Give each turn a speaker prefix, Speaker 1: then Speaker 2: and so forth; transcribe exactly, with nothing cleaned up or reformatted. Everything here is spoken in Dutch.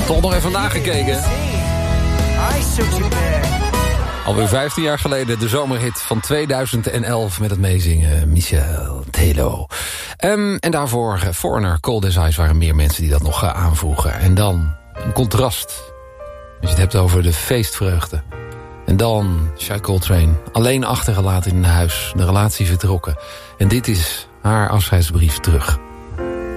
Speaker 1: Toch nog even nagekeken. Alweer vijftien jaar geleden de zomerhit van tweeduizend elf met het meezingen Michel Telo. Um, en daarvoor uh, Foreigner, Cold as Ice waren meer mensen die dat nog uh, aanvoegen. En dan een contrast. Als je het hebt over de feestvreugde. En dan Shai Coltrane, alleen achtergelaten in een huis, de relatie vertrokken. En dit is haar afscheidsbrief terug.